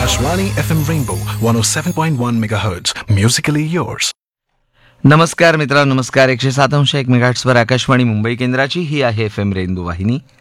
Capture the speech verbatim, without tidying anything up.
Akashvani F M Rainbow one oh seven point one megahertz. Musically yours. नमस्कार मित्रांनो, नमस्कार. एकशे सात अंश एक मेगाहर्ट्झवर आकाशवाणी मुंबई केंद्राची ही आहे एफ एम रेनबो वाहिनी.